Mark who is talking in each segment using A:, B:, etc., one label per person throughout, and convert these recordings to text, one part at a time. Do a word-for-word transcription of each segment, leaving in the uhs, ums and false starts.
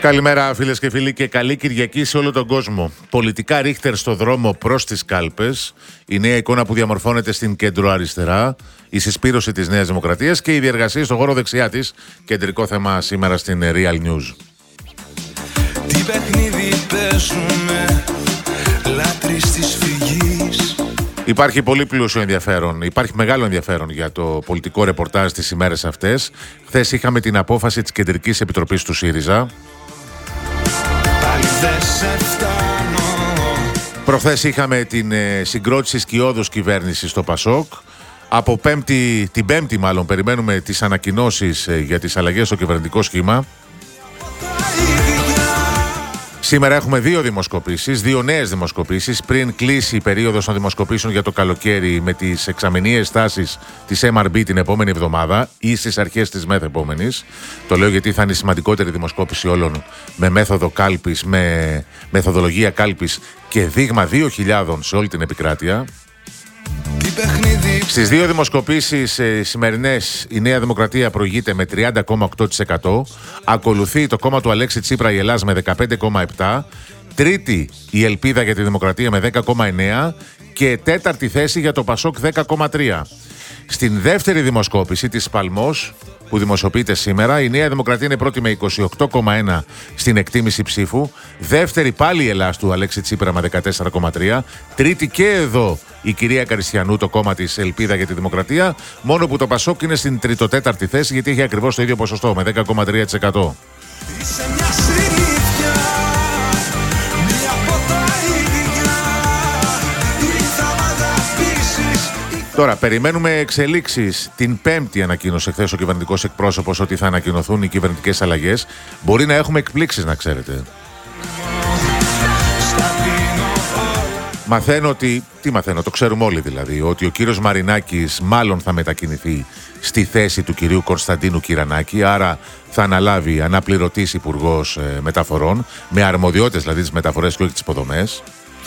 A: Καλημέρα φίλες και φίλοι και καλή Κυριακή σε όλο τον κόσμο. Πολιτικά ρίχτερ στο δρόμο προς τις κάλπες, η νέα εικόνα που διαμορφώνεται στην κεντροαριστερά, η συσπήρωση της Νέας Δημοκρατίας και η διεργασία στον χώρο δεξιά της, κεντρικό θέμα σήμερα στην Real News. Τι παιχνίδι παίζουμε, λάτρεις της φυγής. Υπάρχει πολύ πλούσιο ενδιαφέρον, υπάρχει μεγάλο ενδιαφέρον για το πολιτικό ρεπορτάζ τις ημέρες αυτές. Χθες είχαμε την απόφαση της Κεντρικής Επιτροπής του ΣΥΡΙΖΑ. Προχθές είχαμε την ε, συγκρότηση σκιώδους κυβέρνησης στο ΠΑΣΟΚ. Από πέμπτη, την Πέμπτη μάλλον περιμένουμε τις ανακοινώσεις ε, για τις αλλαγές στο κυβερνητικό σχήμα. Σήμερα έχουμε δύο δημοσκοπήσεις, δύο νέες δημοσκοπήσεις πριν κλείσει η περίοδος των δημοσκοπήσεων για το καλοκαίρι με τις εξαμηνιαίες τάσεις της εμ αρ μπι την επόμενη εβδομάδα ή στις αρχές της μεθεπόμενης. Το λέω γιατί θα είναι η σημαντικότερη δημοσκόπηση όλων με μέθοδο κάλπης, με μεθοδολογία κάλπης και δείγμα δύο χιλιάδων σε όλη την επικράτεια. Στις δύο δημοσκοπήσεις ε, σημερινές η Νέα Δημοκρατία προηγείται με τριάντα κόμμα οκτώ τοις εκατό, ακολουθεί το κόμμα του Αλέξη Τσίπρα η Ελλάς με δεκαπέντε κόμμα επτά τοις εκατό, τρίτη η Ελπίδα για τη Δημοκρατία με δέκα κόμμα εννέα τοις εκατό και τέταρτη θέση για το ΠΑΣΟΚ δέκα κόμμα τρία τοις εκατό. Στην δεύτερη δημοσκόπηση της Παλμός που δημοσιοποιείται σήμερα, η Νέα Δημοκρατία είναι πρώτη με είκοσι οκτώ κόμμα ένα τοις εκατό στην εκτίμηση ψήφου, δεύτερη πάλι η Ελλάς του Αλέξη Τσίπρα με δεκατέσσερα κόμμα τρία τοις εκατό, τρίτη και εδώ η κυρία Καριστιανού, το κόμμα της Ελπίδα για τη Δημοκρατία, μόνο που το ΠΑΣΟΚ είναι στην τριτοτέταρτη θέση γιατί έχει ακριβώς το ίδιο ποσοστό με δέκα κόμμα τρία τοις εκατό. Τώρα, περιμένουμε εξελίξεις. Την Πέμπτη ανακοίνωσε χθες ο κυβερνητικός εκπρόσωπος ότι θα ανακοινωθούν οι κυβερνητικές αλλαγές. Μπορεί να έχουμε εκπλήξεις, να ξέρετε. Μαθαίνω ότι, τι μαθαίνω, το ξέρουμε όλοι δηλαδή, ότι ο κύριος Μαρινάκης μάλλον θα μετακινηθεί στη θέση του κυρίου Κωνσταντίνου Κυρανάκη, άρα θα αναλάβει αναπληρωτής υπουργός ε, μεταφορών, με αρμοδιότητες δηλαδή τις μεταφορές και όχι τις υποδομές.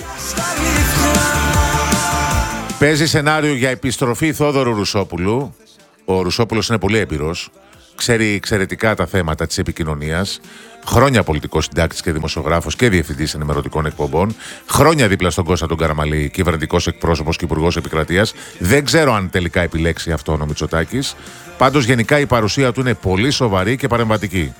A: Παίζει σενάριο για επιστροφή Θόδωρου Ρουσόπουλου. Ο Ρουσόπουλος είναι πολύ έμπειρος, ξέρει εξαιρετικά τα θέματα της επικοινωνίας. Χρόνια πολιτικός συντάκτης και δημοσιογράφος και διευθυντής ενημερωτικών εκπομπών. Χρόνια δίπλα στον Κώστα τον Καραμαλή, κυβερνητικός εκπρόσωπος και υπουργός επικρατείας. Δεν ξέρω αν τελικά επιλέξει αυτόν ο Μητσοτάκης. Πάντως γενικά η παρουσία του είναι πολύ σοβαρή και παρεμβατική.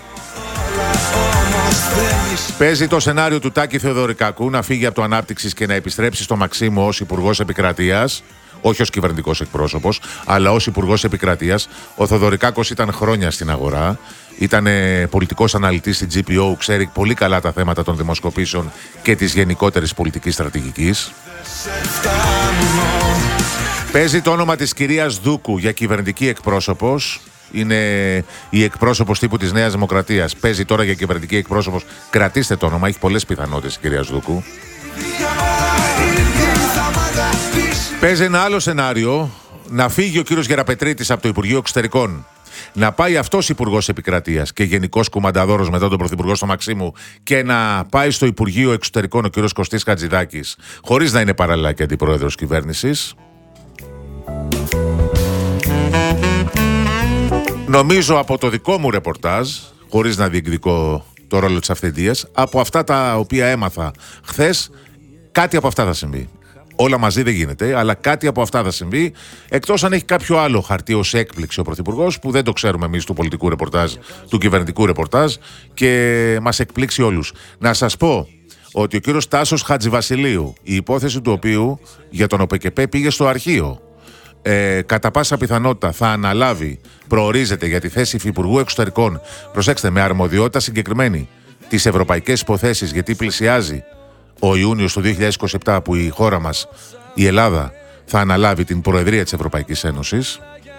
A: Παίζει το σενάριο του Τάκη Θεοδωρικάκου να φύγει από το Ανάπτυξης και να επιστρέψει στο Μαξίμου ως υπουργός επικρατείας. Όχι ως κυβερνητικός εκπρόσωπος, αλλά ως υπουργός επικρατείας. Ο Θεοδωρικάκος ήταν χρόνια στην αγορά. Ήταν πολιτικός αναλυτής στην τζι πι ο, ξέρει πολύ καλά τα θέματα των δημοσκοπήσεων και της γενικότερης πολιτικής στρατηγικής. Παίζει το όνομα της κυρίας Δούκου για κυβερνητική εκπρόσωπος. Είναι η εκπρόσωπος τύπου της Νέας Δημοκρατίας. Παίζει τώρα για κυβερνητική εκπρόσωπος. Κρατήστε το όνομα, έχει πολλές πιθανότητες η κυρία Δούκου. Παίζει ένα άλλο σενάριο, να φύγει ο κύριος Γεραπετρίτης από το Υπουργείο Εξωτερικών, να πάει αυτός υπουργός επικρατείας και γενικός κουμανταδόρος μετά τον πρωθυπουργό στο Μαξίμου και να πάει στο Υπουργείο Εξωτερικών ο κύριος Κωστής Χατζηδάκης, χωρίς να είναι παράλληλα και αντιπρόεδρος κυβέρνησης. Νομίζω από το δικό μου ρεπορτάζ, χωρίς να διεκδικώ το ρόλο της αυθεντίας, από αυτά τα οποία έμαθα χθες, κάτι από αυτά θα συμβεί. Όλα μαζί δεν γίνεται, αλλά κάτι από αυτά θα συμβεί, εκτός αν έχει κάποιο άλλο χαρτί ως έκπληξη ο Πρωθυπουργός, που δεν το ξέρουμε εμείς του πολιτικού ρεπορτάζ, του κυβερνητικού ρεπορτάζ και μας εκπλήξει όλους. Να σας πω ότι ο κύριος Τάσος Χατζηβασιλείου, η υπόθεση του οποίου για τον ΟΠΕΚΕΠΕ πήγε στο αρχείο, ε, κατά πάσα πιθανότητα θα αναλάβει, προορίζεται για τη θέση υφυπουργού εξωτερικών, προσέξτε, με αρμοδιότητα συγκεκριμένη, τις ευρωπαϊκές υποθέσεις, γιατί πλησιάζει ο Ιούνιος του δύο χιλιάδες είκοσι επτά που η χώρα μας, η Ελλάδα, θα αναλάβει την Προεδρία της Ευρωπαϊκής Ένωσης.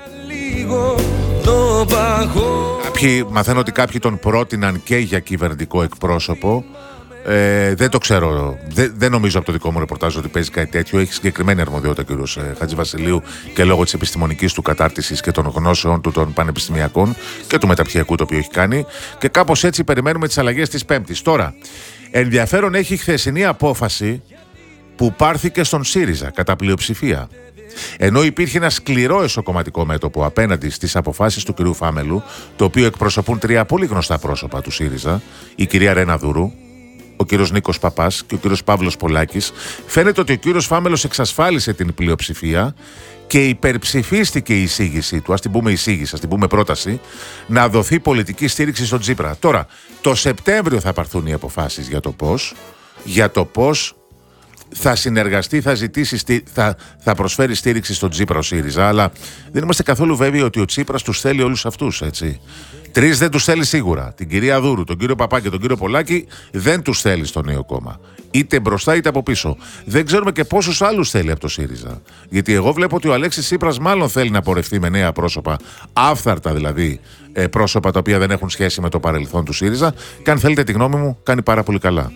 A: Κάποιοι, μαθαίνω ότι κάποιοι τον πρότειναν και για κυβερνητικό εκπρόσωπο. Ε, δεν το ξέρω, δεν, δεν νομίζω από το δικό μου ρεπορτάζ ότι παίζει κάτι τέτοιο. Έχει συγκεκριμένη αρμοδιότητα ο κ. Χατζηβασιλείου και λόγω της επιστημονικής του κατάρτισης και των γνώσεων του των πανεπιστημιακών και του μεταπτυχιακού το οποίο έχει κάνει. Και κάπως έτσι περιμένουμε τις αλλαγές της Πέμπτης. Τώρα, ενδιαφέρον έχει η χθεσινή απόφαση που πάρθηκε στον ΣΥΡΙΖΑ κατά πλειοψηφία. Ενώ υπήρχε ένα σκληρό εσωκομματικό μέτωπο απέναντι στις αποφάσεις του κυρίου Φάμελου, το οποίο εκπροσωπούν τρία πολύ γνωστά πρόσωπα του ΣΥΡΙΖΑ, η κυρία Ρένα Δούρου, ο κύριος Νίκος Παπάς και ο κύριος Παύλος Πολάκης, φαίνεται ότι ο κύριος Φάμελος εξασφάλισε την πλειοψηφία και υπερψηφίστηκε η εισήγησή του, ας την πούμε εισήγηση, ας την πούμε πρόταση, να δοθεί πολιτική στήριξη στον Τσίπρα. Τώρα, το Σεπτέμβριο θα πάρθουν οι αποφάσεις για το πώς, για το πώς θα συνεργαστεί, θα ζητήσει, θα, θα προσφέρει στήριξη στον Τσίπρα ο ΣΥΡΙΖΑ, αλλά δεν είμαστε καθόλου βέβαιοι ότι ο Τσίπρας τους θέλει όλους αυτούς, έτσι. Τρεις δεν τους θέλει σίγουρα. Την κυρία Δούρου, τον κύριο Παπά και τον κύριο Πολάκη δεν τους θέλει στο νέο κόμμα. Είτε μπροστά είτε από πίσω. Δεν ξέρουμε και πόσους άλλους θέλει από το ΣΥΡΙΖΑ. Γιατί εγώ βλέπω ότι ο Αλέξης Τσίπρας μάλλον θέλει να πορευτεί με νέα πρόσωπα, άφθαρτα δηλαδή πρόσωπα τα οποία δεν έχουν σχέση με το παρελθόν του ΣΥΡΙΖΑ. Και αν θέλετε τη γνώμη μου, κάνει πάρα πολύ καλά.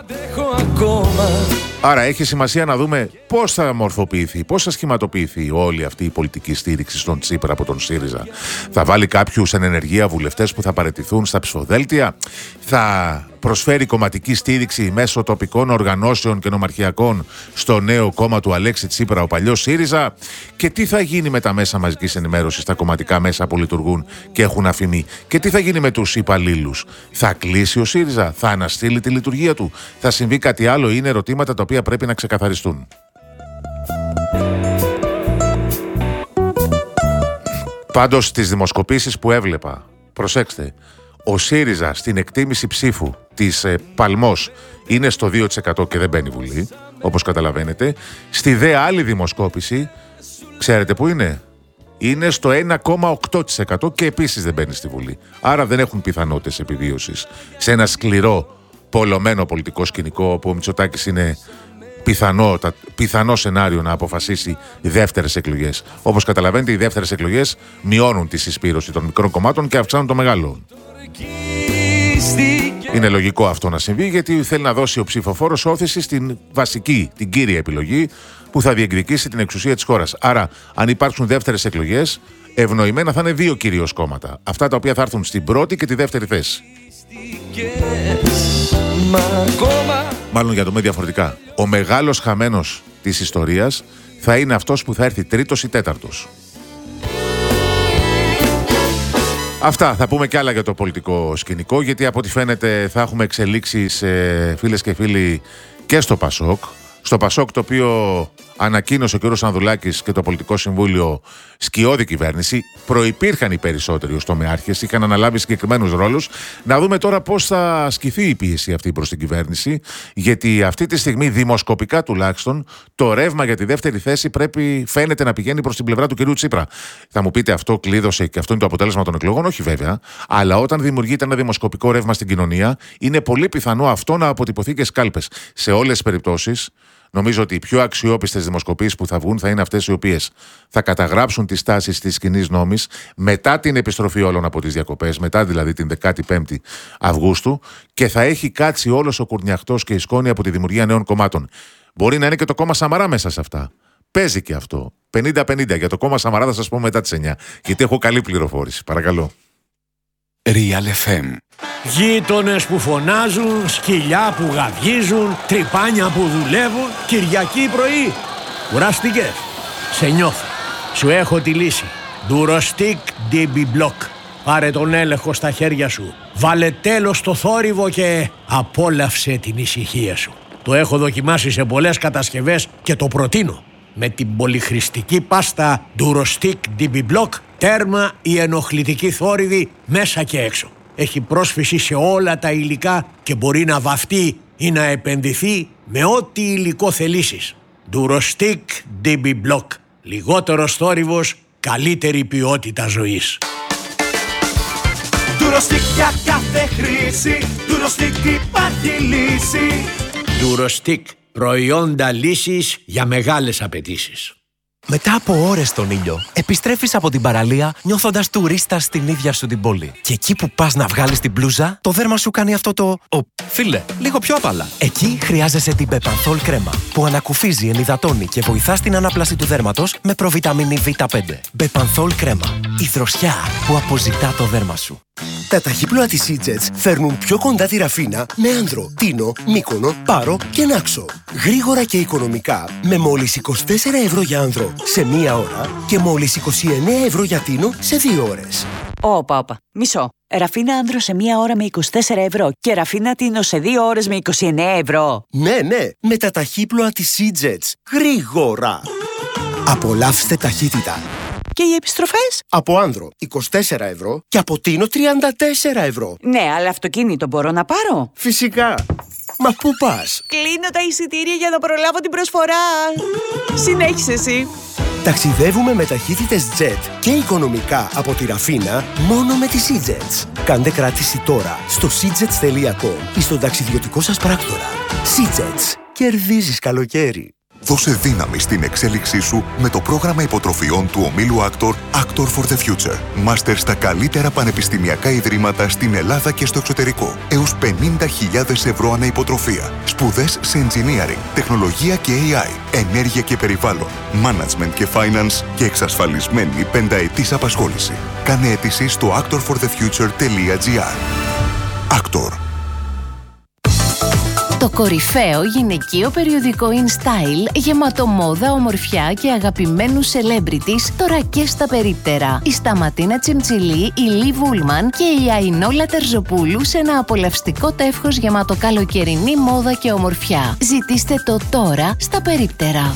A: Άρα έχει σημασία να δούμε πώς θα μορφοποιηθεί, πώς θα σχηματοποιηθεί όλη αυτή η πολιτική στήριξη στον Τσίπρα από τον ΣΥΡΙΖΑ. Θα βάλει κάποιους εν ενεργεία βουλευτές που θα παραιτηθούν στα ψηφοδέλτια, θα προσφέρει κομματική στήριξη μέσω τοπικών οργανώσεων και νομαρχιακών στο νέο κόμμα του Αλέξη Τσίπρα, ο παλιός ΣΥΡΙΖΑ, και τι θα γίνει με τα μέσα μαζικής ενημέρωσης, τα κομματικά μέσα που λειτουργούν και έχουν αφημί, και τι θα γίνει με τους υπαλλήλους. Θα κλείσει ο ΣΥΡΙΖΑ, θα αναστείλει τη λειτουργία του, θα συμβεί κάτι άλλο? Είναι ερωτήματα τα οποία πρέπει να ξεκαθαριστούν. Πάντως στις δημοσκοπήσεις που έβλεπα, προσέξτε, ο ΣΥΡΙΖΑ στην εκτίμηση ψήφου της ε, Παλμός είναι στο δύο τοις εκατό και δεν μπαίνει Βουλή, όπως καταλαβαίνετε. Στη δε άλλη δημοσκόπηση, ξέρετε που είναι? Είναι στο ένα κόμμα οκτώ τοις εκατό και επίσης δεν μπαίνει στη Βουλή. Άρα δεν έχουν πιθανότητες επιβίωσης σε ένα σκληρό, πολλωμένο πολιτικό σκηνικό, όπου ο Μητσοτάκης είναι πιθανό, τα, πιθανό σενάριο να αποφασίσει δεύτερες εκλογές. Όπως καταλαβαίνετε, οι δεύτερες εκλογές μειώνουν τη συσπήρωση των μικρών κομμάτων και αυξάνουν το μεγάλο. Είναι λογικό αυτό να συμβεί, γιατί θέλει να δώσει ο ψηφοφόρος όθηση στην βασική, την κύρια επιλογή που θα διεκδικήσει την εξουσία της χώρας. Άρα, αν υπάρξουν δεύτερες εκλογές, ευνοημένα θα είναι δύο κυρίως κόμματα. Αυτά τα οποία θα έρθουν στην πρώτη και τη δεύτερη θέση. Μάλλον για το με διαφορετικά. Ο μεγάλος χαμένος της ιστορίας θα είναι αυτός που θα έρθει τρίτος ή τέταρτος. Αυτά, θα πούμε κι άλλα για το πολιτικό σκηνικό, γιατί από ό,τι φαίνεται θα έχουμε εξελίξεις, ε, φίλες και φίλοι, και στο Πασόκ. Στο Πασόκ, το οποίο ανακοίνωσε ο κ. Ανδουλάκης και το Πολιτικό Συμβούλιο σκιώδη κυβέρνηση. Προϋπήρχαν οι περισσότεροι ως τομεάρχες, είχαν αναλάβει συγκεκριμένους ρόλους. Να δούμε τώρα πώς θα ασκηθεί η πίεση αυτή προς την κυβέρνηση, γιατί αυτή τη στιγμή, δημοσκοπικά τουλάχιστον, το ρεύμα για τη δεύτερη θέση πρέπει, φαίνεται να πηγαίνει προς την πλευρά του κ. Τσίπρα. Θα μου πείτε, αυτό κλείδωσε και αυτό είναι το αποτέλεσμα των εκλογών? Όχι βέβαια. Αλλά όταν δημιουργείται ένα δημοσκοπικό ρεύμα στην κοινωνία, είναι πολύ πιθανό αυτό να αποτυπωθεί και σκάλπες. Σε όλες τις περιπτώσεις, νομίζω ότι οι πιο αξιόπιστες δημοσκοπήσεις που θα βγουν θα είναι αυτές οι οποίες θα καταγράψουν τις τάσεις της κοινής νόμης μετά την επιστροφή όλων από τις διακοπές, μετά δηλαδή την δεκαπέντε Αυγούστου, και θα έχει κάτσει όλος ο κουρνιαχτός και η σκόνη από τη δημιουργία νέων κομμάτων. Μπορεί να είναι και το κόμμα Σαμαρά μέσα σε αυτά. Παίζει και αυτό. πενήντα πενήντα. Για το κόμμα Σαμαρά θα σας πω μετά τις εννιά, γιατί έχω καλή πληροφόρηση. Παρακαλώ.
B: Real εφ εμ.
C: Γείτονες που φωνάζουν, σκυλιά που γαβγίζουν, τρυπάνια που δουλεύουν, Κυριακή πρωί. Κουράστηκες? Σε νιώθω. Σου έχω τη λύση. Durostic ντι μπι Block. Πάρε τον έλεγχο στα χέρια σου. Βάλε τέλος στο θόρυβο και απόλαυσε την ησυχία σου. Το έχω δοκιμάσει σε πολλές κατασκευές και το προτείνω. Με την πολυχρηστική πάστα Durostic ντι μπι Block, τέρμα η ενοχλητική θόρυβη μέσα και έξω. Έχει πρόσφυση σε όλα τα υλικά και μπορεί να βαφτεί ή να επενδυθεί με ό,τι υλικό θελήσεις. Durostic ντι μπι Block. Λιγότερος θόρυβος, καλύτερη ποιότητα ζωής.
D: Durostic για κάθε χρήση, Durostic υπάρχει λύση.
C: Durostic, προϊόντα λύσης για μεγάλες απαιτήσεις.
E: Μετά από ώρες στον ήλιο, επιστρέφεις από την παραλία νιώθοντας τουρίστας στην ίδια σου την πόλη. Και εκεί που πας να βγάλεις την μπλούζα, το δέρμα σου κάνει αυτό το «Ω, φίλε, λίγο πιο απαλά». Εκεί χρειάζεσαι την Bepanthol κρέμα, που ανακουφίζει, ενυδατώνει και βοηθά στην ανάπλαση του δέρματος με προβιταμίνη βι πέντε. Bepanthol κρέμα, η δροσιά που αποζητά το δέρμα σου.
F: Τα ταχύπλοα της E-Jets φέρνουν πιο κοντά τη Ραφίνα με Άνδρο, Τίνο, Μύκονο, Πάρο και Νάξο. Γρήγορα και οικονομικά, με μόλις είκοσι τέσσερα ευρώ για άνδρο σε μία ώρα και μόλις είκοσι εννέα ευρώ για τίνο σε δύο ώρες.
G: Όπα, όπα. Μισό. Ραφίνα άνδρο σε μία ώρα με είκοσι τέσσερα ευρώ και ραφίνα τίνο σε δύο ώρες με είκοσι εννέα ευρώ.
F: Ναι, ναι, με τα ταχύπλοα της Seajets. Γρήγορα. Απολαύστε ταχύτητα.
G: Και οι επιστροφές?
F: Από άνδρο είκοσι τέσσερα ευρώ και από τίνο τριάντα τέσσερα ευρώ.
G: Ναι, αλλά αυτοκίνητο μπορώ να πάρω?
F: Φυσικά. Μα πού πας?
G: Κλείνω τα εισιτήρια για να προλάβω την προσφορά. Συνέχισε εσύ.
F: Ταξιδεύουμε με ταχύτητες jet και οικονομικά από τη Ραφίνα μόνο με τη Seajets. Κάντε κράτηση τώρα στο seajets τελεία com ή στον ταξιδιωτικό σας πράκτορα. Seajets. Κερδίζεις καλοκαίρι.
H: Δώσε δύναμη στην εξέλιξή σου με το πρόγραμμα υποτροφιών του ομίλου Actor Actor for the Future. Μάστερ στα καλύτερα πανεπιστημιακά ιδρύματα στην Ελλάδα και στο εξωτερικό. Έως πενήντα χιλιάδες ευρώ ανά υποτροφία. Σπουδές σε engineering, τεχνολογία και έι άι, ενέργεια και περιβάλλον, management και finance και εξασφαλισμένη πενταετής απασχόληση. Κάνε αίτηση στο actor for the future τελεία gr. Actor.
I: Το κορυφαίο γυναικείο περιοδικό InStyle, γεμάτο μόδα, ομορφιά και αγαπημένους celebrities, τώρα και στα περίπτερα. Η Σταματίνα Τσιμτσιλή, η Λι Βούλμαν και η Αϊνόλα Τερζοπούλου σε ένα απολαυστικό τεύχος γεμάτο καλοκαιρινή μόδα και ομορφιά. Ζητήστε το τώρα στα περίπτερα.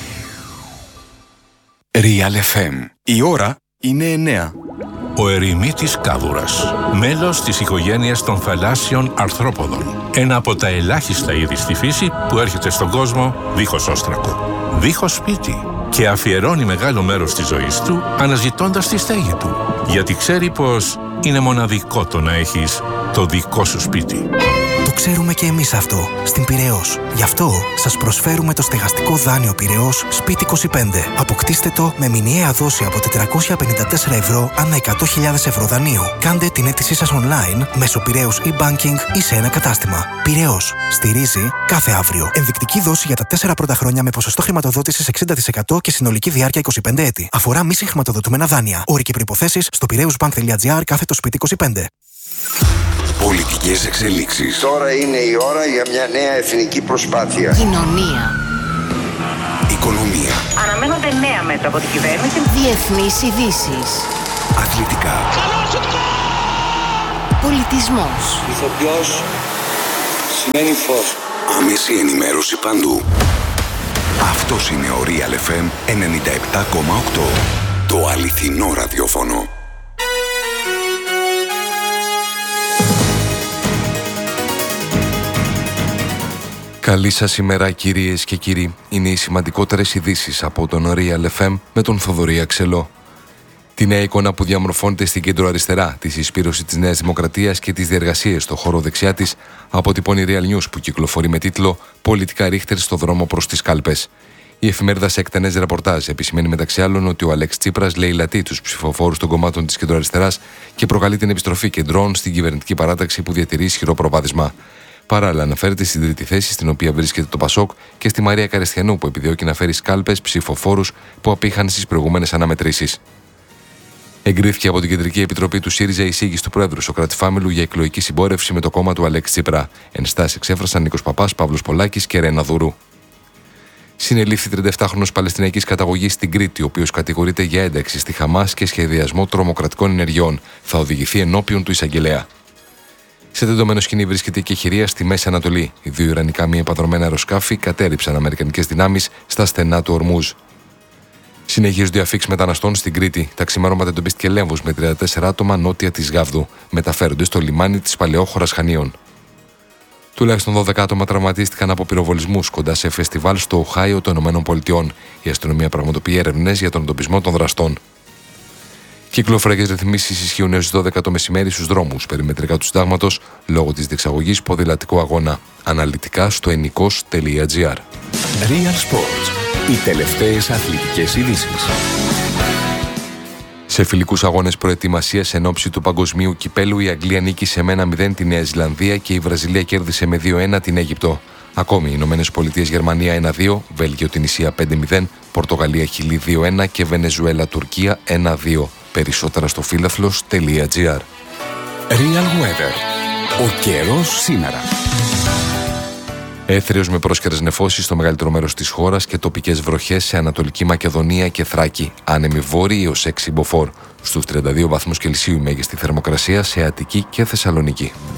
B: Real εφ εμ. Η ώρα είναι εννέα.
J: Ο ερημίτης κάβουρας, μέλος της οικογένειας των θαλάσσιων αρθρόποδων. Ένα από τα ελάχιστα είδη στη φύση που έρχεται στον κόσμο δίχως όστρακο, δίχως σπίτι και αφιερώνει μεγάλο μέρος της ζωής του αναζητώντας τη στέγη του. Γιατί ξέρει πως είναι μοναδικό το να έχεις το δικό σου σπίτι.
K: Το ξέρουμε και εμείς αυτό, στην Πειραιώς. Γι' αυτό σας προσφέρουμε το στεγαστικό δάνειο Πειραιώς Σπίτι είκοσι πέντε. Αποκτήστε το με μηνιαία δόση από τετρακόσια πενήντα τέσσερα ευρώ ανά εκατό χιλιάδες ευρώ δανείο. Κάντε την αίτησή σας online μέσω Πειραιώς e-banking ή σε ένα κατάστημα. Πειραιώς. Στηρίζει κάθε αύριο. Ενδεικτική δόση για τα τέσσερα πρώτα χρόνια με ποσοστό χρηματοδότησης εξήντα τοις εκατό και συνολική διάρκεια είκοσι πέντε έτη. Αφορά μη συγχρηματοδοτούμενα δάνεια. Όροι και προϋποθέσεις στο πειραιώσbank.gr κάθετο σπίτι είκοσι πέντε.
B: Πολιτικές εξελίξεις.
L: Τώρα είναι η ώρα για μια νέα εθνική προσπάθεια.
I: Κοινωνία.
B: Οικονομία.
M: Αναμένονται νέα μέτρα από την κυβέρνηση.
I: Διεθνείς ειδήσεις.
B: Αθλητικά.
I: Πολιτισμός.
L: Ηθοποιός σημαίνει φως.
B: Άμεση ενημέρωση παντού. Αυτός είναι ο Real εφ εμ ενενήντα επτά κόμμα οκτώ. Το αληθινό ραδιόφωνο. Καλή σας ημέρα κυρίες και κύριοι. Είναι οι σημαντικότερες ειδήσεις από τον Real εφ εμ με τον Θοδωρή Αξελό. Τη νέα εικόνα που διαμορφώνεται στην κέντρο-αριστερά, τη συσπήρωση της Νέας Δημοκρατίας και τις διεργασίες στο χώρο δεξιά της, αποτυπώνει η Real News που κυκλοφορεί με τίτλο «Πολιτικά ρίχτερ στο δρόμο προς τις κάλπες». Η εφημερίδα σε εκτενές ρεπορτάζ επισημαίνει μεταξύ άλλων ότι ο Αλέξης Τσίπρας λαιλατεί τους ψηφοφόρους των κομμάτων της κέντρο-αριστεράς και προκαλεί την επιστροφή κεντρών στην κυβερνητική παράταξη που διατηρεί ισχυρό προβάδισμα. Παράλληλα, αναφέρεται στην τρίτη θέση στην οποία βρίσκεται το Πασόκ και στη Μαρία Καρεστιανού που επιδιώκει να φέρει σκάλπες ψηφοφόρους που απήχαν στις προηγούμενες αναμετρήσεις. Εγκρίθηκε από την Κεντρική Επιτροπή του ΣΥΡΙΖΑ η εισήγηση του Πρόεδρου Σωκράτη Φάμιλου για εκλογική συμπόρευση με το κόμμα του Αλέξη Τσίπρα. Ενστάσεις εξέφρασαν Νίκος Παπάς, Παύλος Πολάκης και Ρένα Δουρού. Συνελήφθη τρινταεφτάχρονος Παλαιστινιακής καταγωγής στην Κρήτη, ο οποίος κατηγορείται για ένταξη στη Χαμάς και σχεδιασμό τρομοκρατικών ενεργειών. Θα οδηγηθεί ενώπιον του εισαγγελέα. Σε τεντωμένο σκηνή βρίσκεται και η χειρία στη Μέση Ανατολή. Οι δύο ιρανικά μη επανδρομένα αεροσκάφη κατέριψαν αμερικανικές δυνάμεις στα στενά του Ορμούζ. Συνεχίζονται οι αφίξεις μεταναστών στην Κρήτη. Τα ξημερώματα εντοπίστηκε Λέμβος με τριάντα τέσσερα άτομα νότια της Γάβδου. Μεταφέρονται στο λιμάνι της παλαιόχωρας Χανίων. Τουλάχιστον δώδεκα άτομα τραυματίστηκαν από πυροβολισμούς κοντά σε φεστιβάλ στο Οχάιο των ΗΠΑ. Η αστυνομία πραγματοποιεί έρευνες για τον εντοπισμό των δραστών. Κυκλοφοριακές ρυθμίσεις ισχύουν έως τις δώδεκα το μεσημέρι στους δρόμους περιμετρικά του συντάγματος λόγω της διεξαγωγής ποδηλατικού αγώνα. Αναλυτικά στο ενικός τελεία gr. Real Sports. Οι τελευταίες αθλητικές ειδήσεις.
J: Σε φιλικούς αγώνες προετοιμασίας εν ώψη του παγκοσμίου κυπέλου, η Αγγλία νίκησε με ένα μηδέν τη Νέα Ζηλανδία και η Βραζιλία κέρδισε με δύο ένα την Αίγυπτο. Ακόμη οι Ηνωμένες Πολιτείες Γερμανία ένα δύο, Βέλγιο Τινησία πέντε μηδέν, Πορτογαλία Χιλή δύο ένα και Βενεζουέλα Τουρκία ένα δύο. Περισσότερα στο φίλαθλος τελεία gr.
B: Real Weather. Ο καιρός σήμερα. Έθριος με πρόσκαιρες νεφώσεις στο μεγαλύτερο μέρος της χώρας και τοπικές βροχές σε Ανατολική Μακεδονία και Θράκη. Άνεμοι βόρειοι έως έξι μποφόρ. Στους τριάντα δύο βαθμούς Κελσίου η μέγιστη θερμοκρασία σε Αττική και Θεσσαλονίκη.